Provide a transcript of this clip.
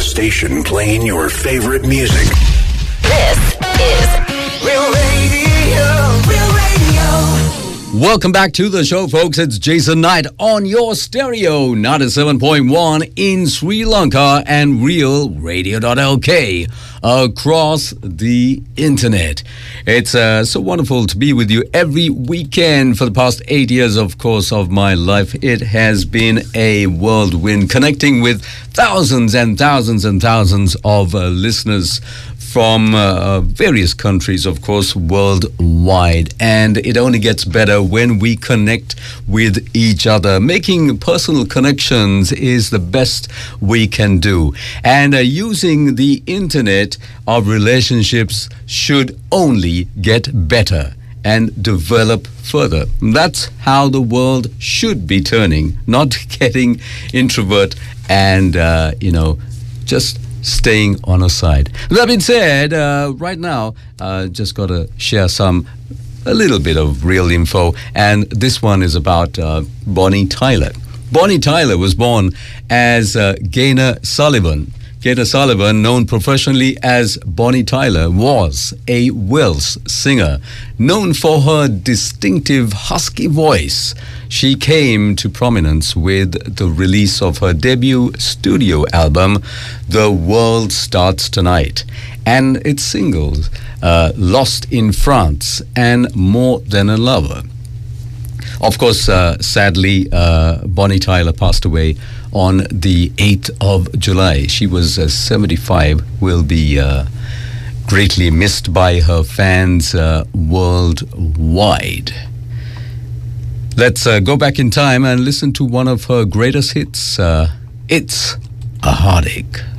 station playing your favorite music. This is Real Radio. Real Radio. Welcome back to the show, folks. It's Jason Knight on your stereo, 97.1 in Sri Lanka and realradio.lk across the internet. It's so wonderful to be with you every weekend for the past 8 years, of course, of my life. It has been a whirlwind, connecting with thousands and thousands and thousands of listeners from various countries, of course, worldwide. And it only gets better when we connect with each other. Making personal connections is the best we can do. And using the internet, our relationships should only get better and develop further. That's how the world should be turning, not getting introvert and, just staying on our side. That being said, right now, just got to share a little bit of real info, and this one is about Bonnie Tyler. Bonnie Tyler was born as Gaynor Sullivan. Gaynor Sullivan, known professionally as Bonnie Tyler, was a Welsh singer. Known for her distinctive husky voice, she came to prominence with the release of her debut studio album, The World Starts Tonight, and its singles, Lost in France and More Than a Lover. Of course, sadly, Bonnie Tyler passed away on the 8th of July. She was 75, will be greatly missed by her fans worldwide. Let's go back in time and listen to one of her greatest hits. It's a Heartache.